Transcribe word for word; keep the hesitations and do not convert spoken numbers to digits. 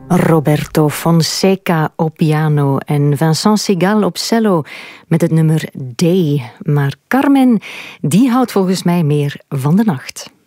Roberto Fonseca op piano en Vincent Segal op cello met het nummer Day. Maar Carmen, die houdt volgens mij meer van de nacht.